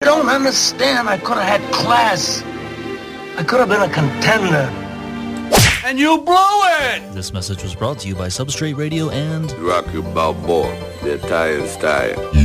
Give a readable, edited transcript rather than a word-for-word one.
You don't understand. I could have had class. I could have been a contender. And you blew it! This message was brought to you by Substrate Radio and Rocky Balboa, the Italian style.